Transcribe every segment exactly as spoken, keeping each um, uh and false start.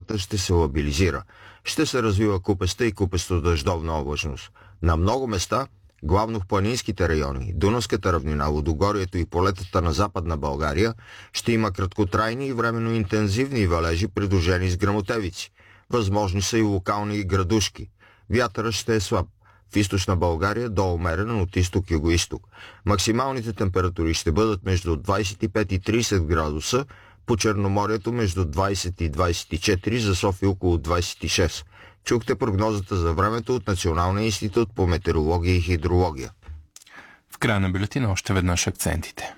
водата ще се лабилизира. Ще се развива купеста и купесто-дъждовна облачност. На много места, главно в планинските райони, Дунавската равнина, Лудогорието и полетата на Западна България, ще има краткотрайни и временно интензивни валежи, придружени с гръмотевици. Възможни са и локални градушки. Вятърът ще е слаб. В източна България до умерен от изток-юго-исток. Максималните температури ще бъдат между двадесет и пет и тридесет градуса, по Черноморието между двадесет и двадесет и четири, за София около двадесет и шест. Чухте прогнозата за времето от Националния институт по метеорология и хидрология. В края на бюлетина още веднъж акцентите.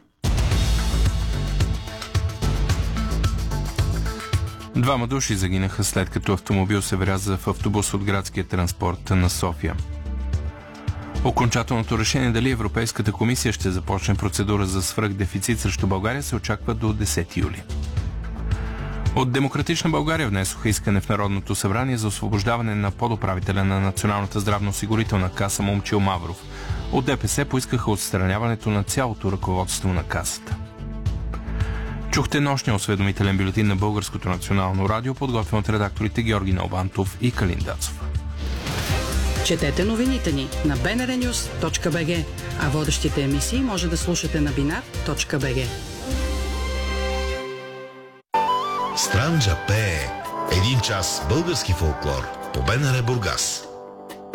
Двама души загинаха след като автомобил се вряза в автобус от градския транспорт на София. Окончателното решение дали Европейската комисия ще започне процедура за свръхдефицит срещу България се очаква до десети юли. От Демократична България внесоха искане в Народното събрание за освобождаване на подуправителя на Националната здравноосигурителна каса Момчил Мавров. От ДПС поискаха отстраняването на цялото ръководство на касата. Чухте нощния осведомителен бюлетин на Българското национално радио, подготвен от редакторите Георги Налбантов и Калин Дацов. Четете новините ни на би ен ар нюз точка би джи, а водещите емисии може да слушате на бинар точка би джи. Странджа пее. Един час български фолклор по БНР Бургас.